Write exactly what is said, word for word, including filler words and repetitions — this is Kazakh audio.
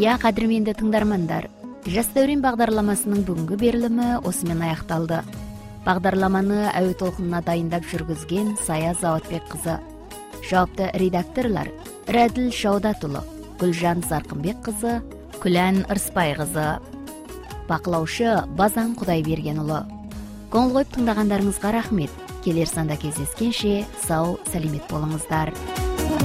Я кадірменді тыңдармандар, Жас дәурен бағдарламасының бүгінгі берілімі осымен аяқталды. Бағдарламаны әуе толқынына дайындап жүргізген Сая Заватбек қызы. Жауапты редакторлар Рәділ Шаудатұлы, Гүлжан Зарқынбек қызы, Күлән Ырспай қызы. Бақылаушы Базан Құдайбергенұлы. Көңіл қойып тыңдағандарыңызға рахмет. Келер санда кездескенше сау, сәлемет болыңыздар.